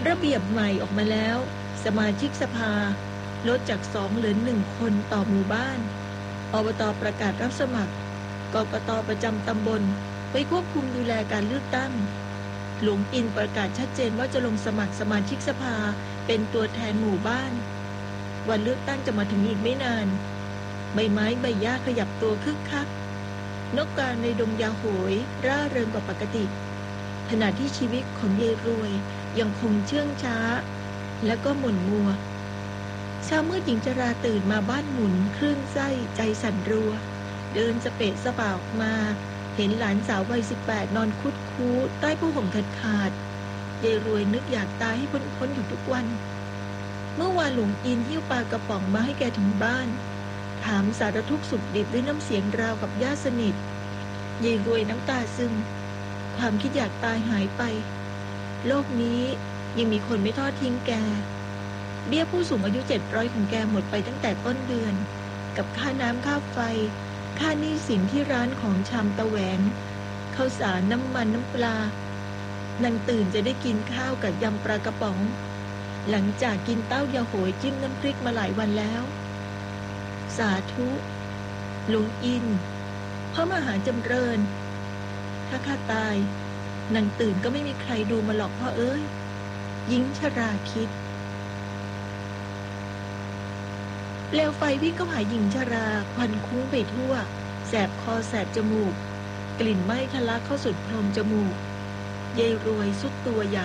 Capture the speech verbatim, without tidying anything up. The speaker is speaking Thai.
ระเบียบใหม่ออกมาแล้วสมาชิกสภาลดจากสองเหลือหนึ่งคนต่อหมู่บ้านอบต.ประกาศรับสมัครกกต.ประจำตำบลไว้ควบคุมดูแลการเลือกตั้งหลวงอินประกาศชัดเจนว่าจะลงสมัครสมาชิกสภาเป็นตัวแทนหมู่บ้านวันเลือกตั้งจะมาถึงอีกไม่นานใบไม้ใบหญ้าขยับตัวคึกคักนกกาในดงยาโหยร่าเริงกว่าปกติขณะที่ชีวิตของยายรวยยังคงเชื่องช้าและก็หม่นมัวเช้ามืดหญิงชราตื่นมาบ้านหมุนคลื่นไส้ใจสั่นรัวเดินสเปะสปะออกมาเห็นหลานสาววัยสิบแปดนอนคุดคู้ใต้ผ้าห่มขาดขาดยายรวยนึกอยากตายให้พ้นพ้นอยู่ทุกวันเมื่อวานหลวงอินหิ้วปลากระป๋องมาให้แกถึงบ้านถามสารทุกข์สุขดิบด้วยน้ำเสียงราวกับญาติสนิทยายรวยน้ำตาซึมความคิดอยากตายหายไปโลกนี้ยังมีคนไม่ทอดทิ้งแกเบี้ยผู้สูงอายุเจ็ดร้อยของแกหมดไปตั้งแต่ต้นเดือนกับค่าน้ำค่าไฟค่าหนี้สินที่ร้านของชำตะแหวงข้าวสารน้ำมันน้ำปลานางตื่นจะได้กินข้าวกับยำปลากระป๋องหลังจากกินเต้ายาโหยจิ้มน้ำพริกมาหลายวันแล้วสาธุหลวงอินพระมหาจำเริญถ้าข้าตายนางตื่นก็ไม่มีใครดูมาหรอกพ่อเอ้ยหญิงชราคิดเปลวไฟวิ่งเข้าหาหญิงชราควันคุ้งไปทั่วแสบคอแสบจมูกกลิ่นไหม้ทะลักเข้าสุดโพรงจมูกยายรวยสุดตัวอย่าง